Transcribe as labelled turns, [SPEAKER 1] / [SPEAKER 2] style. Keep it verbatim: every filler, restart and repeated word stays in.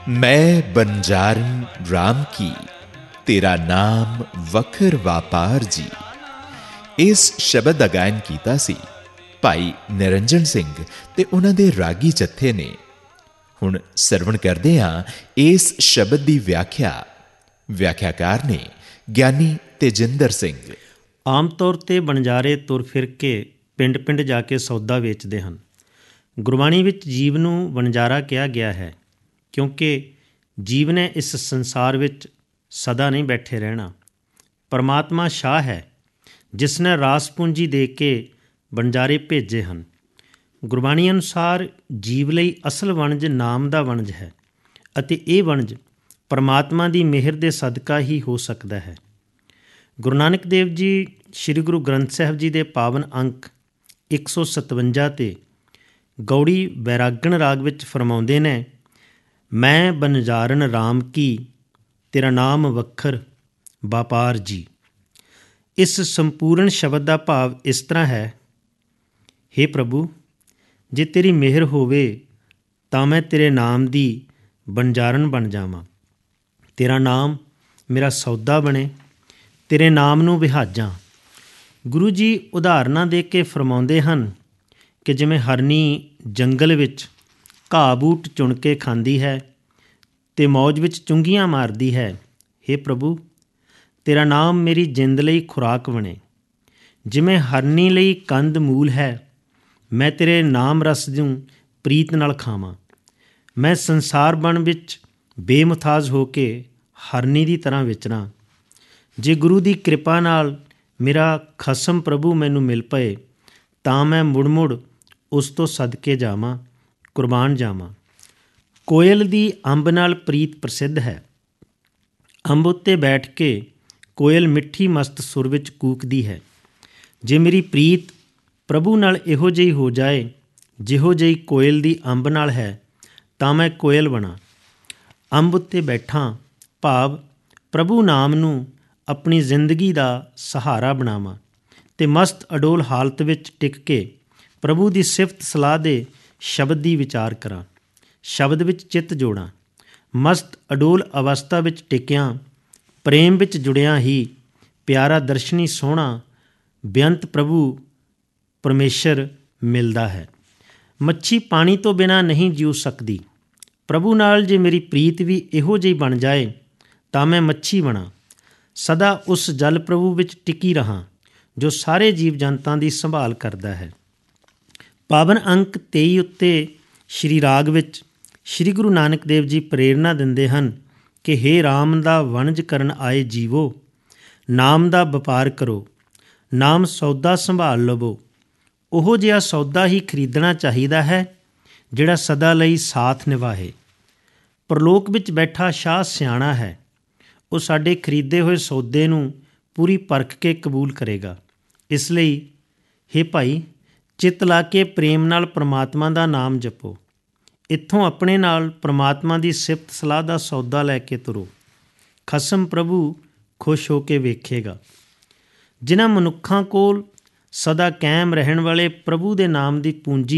[SPEAKER 1] मैं बंजारन राम की, तेरा नाम वखर वापार जी। इस शब्द ਦਾ ਗਾਇਨ ਕੀਤਾ ਸੀ ਭਾਈ ਨਿਰੰਜਨ ਸਿੰਘ ਤੇ ਉਹਨਾਂ ਦੇ ਰਾਗੀ ਜੱਥੇ ਨੇ। ਹੁਣ ਸਰਵਣ ਕਰਦੇ ਹਾਂ ਇਸ ਸ਼ਬਦ ਦੀ ਵਿਆਖਿਆ। ਵਿਆਖਿਆਕਾਰ ਨੇ ਗਿਆਨੀ ਤੇਜਿੰਦਰ ਸਿੰਘ।
[SPEAKER 2] ਆਮ ਤੌਰ 'ਤੇ ਬਣਜਾਰੇ ਤੁਰ ਫਿਰ ਕੇ ਪਿੰਡ ਪਿੰਡ ਜਾ ਕੇ ਸੌਦਾ ਵੇਚਦੇ ਹਨ। ਗੁਰਬਾਣੀ ਵਿੱਚ ਜੀਵ ਨੂੰ ਵਣਜਾਰਾ ਕਿਹਾ ਗਿਆ ਹੈ ਕਿਉਂਕਿ ਜੀਵ ਨੇ ਇਸ ਸੰਸਾਰ ਵਿੱਚ ਸਦਾ ਨਹੀਂ ਬੈਠੇ ਰਹਿਣਾ। ਪਰਮਾਤਮਾ ਸ਼ਾਹ ਹੈ ਜਿਸ ਨੇ ਰਾਸ ਪੂੰਜੀ ਦੇ ਕੇ ਵਣਜਾਰੇ ਭੇਜੇ ਹਨ। ਗੁਰਬਾਣੀ ਅਨੁਸਾਰ ਜੀਵ ਲਈ ਅਸਲ ਵਣਜ ਨਾਮ ਦਾ ਵਣਜ ਹੈ ਅਤੇ ਇਹ ਵਣਜ ਪਰਮਾਤਮਾ ਦੀ ਮਿਹਰ ਦੇ ਸਦਕਾ ਹੀ ਹੋ ਸਕਦਾ ਹੈ। ਗੁਰੂ ਨਾਨਕ ਦੇਵ ਜੀ ਸ਼੍ਰੀ ਗੁਰੂ ਗ੍ਰੰਥ ਸਾਹਿਬ ਜੀ ਦੇ ਪਾਵਨ ਅੰਕ ਇੱਕ ਸੌ ਸਤਵੰਜਾ 'ਤੇ ਗੌੜੀ ਵੈਰਾਗਣ ਰਾਗ ਵਿੱਚ ਫਰਮਾਉਂਦੇ ਨੇ, ਮੈਂ ਬਨਜਾਰਨ ਰਾਮ ਕੀ, ਤੇਰਾ ਨਾਮ ਵੱਖਰ ਵਾਪਾਰ ਜੀ। ਇਸ ਸੰਪੂਰਨ ਸ਼ਬਦ ਦਾ ਭਾਵ ਇਸ ਤਰ੍ਹਾਂ ਹੈ, ਹੇ ਪ੍ਰਭੂ, ਜੇ ਤੇਰੀ ਮਿਹਰ ਹੋਵੇ ਤਾਂ ਮੈਂ ਤੇਰੇ ਨਾਮ ਦੀ ਬਨਜਾਰਨ ਬਣ ਜਾਵਾਂ, ਤੇਰਾ ਨਾਮ ਮੇਰਾ ਸੌਦਾ ਬਣੇ, ਤੇਰੇ ਨਾਮ ਨੂੰ ਵਿਹਾਜਾਂ। ਗੁਰੂ ਜੀ ਉਦਾਹਰਨਾਂ ਦੇ ਕੇ ਫਰਮਾਉਂਦੇ ਹਨ ਕਿ ਜਿਵੇਂ ਹਰਨੀ ਜੰਗਲ ਵਿੱਚ ਘਾਹ ਬੂਟ ਚੁਣ ਕੇ ਖਾਂਦੀ ਹੈ ਅਤੇ ਮੌਜ ਵਿੱਚ ਚੁੰਗੀਆਂ ਮਾਰਦੀ ਹੈ, ਹੇ ਪ੍ਰਭੂ, ਤੇਰਾ ਨਾਮ ਮੇਰੀ ਜਿੰਦ ਲਈ ਖੁਰਾਕ ਬਣੇ। ਜਿਵੇਂ ਹਰਨੀ ਲਈ ਕੰਦ ਮੂਲ ਹੈ, ਮੈਂ ਤੇਰੇ ਨਾਮ ਰਸ ਨੂੰ ਪ੍ਰੀਤ ਨਾਲ ਖਾਵਾਂ। ਮੈਂ ਸੰਸਾਰ ਬਣ ਵਿੱਚ ਬੇਮੁਥਾਜ ਹੋ ਕੇ ਹਰਨੀ ਦੀ ਤਰ੍ਹਾਂ ਵਿਚਰਾਂ। ਜੇ ਗੁਰੂ ਦੀ ਕਿਰਪਾ ਨਾਲ ਮੇਰਾ ਖਸਮ ਪ੍ਰਭੂ ਮੈਨੂੰ ਮਿਲ ਪਏ ਤਾਂ ਮੈਂ ਮੁੜ ਮੁੜ ਉਸ ਤੋਂ ਸਦਕੇ ਜਾਵਾਂ, ਕੁਰਬਾਨ ਜਾਵਾਂ। ਕੋਇਲ ਦੀ ਅੰਬ ਨਾਲ ਪ੍ਰੀਤ ਪ੍ਰਸਿੱਧ ਹੈ। ਅੰਬ ਉੱਤੇ ਬੈਠ ਕੇ ਕੋਇਲ ਮਿੱਠੀ ਮਸਤ ਸੁਰ ਵਿੱਚ ਕੂਕਦੀ ਹੈ। ਜੇ ਮੇਰੀ ਪ੍ਰੀਤ ਪ੍ਰਭੂ ਨਾਲ ਇਹੋ ਜਿਹੀ ਹੋ ਜਾਏ ਜਿਹੋ ਜਿਹੀ ਕੋਇਲ ਦੀ ਅੰਬ ਨਾਲ ਹੈ ਤਾਂ ਮੈਂ ਕੋਇਲ ਬਣਾ। ਅੰਬ ਉੱਤੇ ਬੈਠਾਂ ਭਾਵ ਪ੍ਰਭੂ ਨਾਮ ਨੂੰ ਆਪਣੀ ਜ਼ਿੰਦਗੀ ਦਾ ਸਹਾਰਾ ਬਣਾਵਾਂ ਅਤੇ ਮਸਤ ਅਡੋਲ ਹਾਲਤ ਵਿੱਚ ਟਿਕ ਕੇ ਪ੍ਰਭੂ ਦੀ ਸਿਫਤ ਸਲਾਹ ਦੇ ਸ਼ਬਦ ਦੀ ਵਿਚਾਰ ਕਰਾਂ, ਸ਼ਬਦ ਵਿੱਚ ਚਿੱਤ ਜੋੜਾਂ। ਮਸਤ ਅਡੋਲ ਅਵਸਥਾ ਵਿੱਚ ਟਿਕਿਆਂ ਪ੍ਰੇਮ ਵਿੱਚ ਜੁੜਿਆਂ ਹੀ ਪਿਆਰਾ ਦਰਸ਼ਨੀ ਸੋਹਣਾ ਬੇਅੰਤ ਪ੍ਰਭੂ ਪਰਮੇਸ਼ਰ ਮਿਲਦਾ ਹੈ। ਮੱਛੀ ਪਾਣੀ ਤੋਂ ਬਿਨਾਂ ਨਹੀਂ ਜੀਉ ਸਕਦੀ। ਪ੍ਰਭੂ ਨਾਲ ਜੇ ਮੇਰੀ ਪ੍ਰੀਤ ਵੀ ਇਹੋ ਜਿਹੀ ਬਣ ਜਾਏ ਤਾਂ ਮੈਂ ਮੱਛੀ ਬਣਾ, ਸਦਾ ਉਸ ਜਲ ਪ੍ਰਭੂ ਵਿੱਚ ਟਿਕੀ ਰਹਾਂ ਜੋ ਸਾਰੇ ਜੀਵ ਜੰਤਾਂ ਦੀ ਸੰਭਾਲ ਕਰਦਾ ਹੈ। ਪਾਵਨ ਅੰਕ ਤੇਈ ਉੱਤੇ ਸ਼੍ਰੀ ਰਾਗ ਵਿੱਚ ਸ਼੍ਰੀ ਗੁਰੂ ਨਾਨਕ ਦੇਵ ਜੀ ਪ੍ਰੇਰਨਾ ਦਿੰਦੇ ਹਨ ਕਿ ਹੇ ਰਾਮ ਦਾ ਵਣਜ ਕਰਨ ਆਏ ਜੀਵੋ, ਨਾਮ ਦਾ ਵਪਾਰ ਕਰੋ, ਨਾਮ ਸੌਦਾ ਸੰਭਾਲ ਲਵੋ। ਉਹੋ ਜਿਹਾ ਸੌਦਾ ਹੀ ਖਰੀਦਣਾ ਚਾਹੀਦਾ ਹੈ ਜਿਹੜਾ ਸਦਾ ਲਈ ਸਾਥ ਨਿਭਾਏ। ਪਰਲੋਕ ਵਿੱਚ ਬੈਠਾ ਸ਼ਾਹ ਸਿਆਣਾ ਹੈ, ਉਹ ਸਾਡੇ ਖਰੀਦੇ ਹੋਏ ਸੌਦੇ ਨੂੰ ਪੂਰੀ ਪਰਖ ਕੇ ਕਬੂਲ ਕਰੇਗਾ। ਇਸ ਲਈ ਹੇ ਭਾਈ, ਚਿੱਤ ਲਾ ਕੇ ਪ੍ਰੇਮ ਨਾਲ ਪ੍ਰਮਾਤਮਾ ਦਾ ਨਾਮ ਜਪੋ। ਇੱਥੋਂ ਆਪਣੇ ਨਾਲ ਪ੍ਰਮਾਤਮਾ ਦੀ ਸਿਫਤ ਸਲਾਹ ਦਾ ਸੌਦਾ ਲੈ ਕੇ ਤੁਰੋ। ਖਸਮ ਪ੍ਰਭੂ ਖੁਸ਼ ਹੋ ਕੇ ਵੇਖੇਗਾ। ਜਿਨ੍ਹਾਂ ਮਨੁੱਖਾਂ ਕੋਲ ਸਦਾ ਕਾਇਮ ਰਹਿਣ ਵਾਲੇ ਪ੍ਰਭੂ ਦੇ ਨਾਮ ਦੀ ਪੂੰਜੀ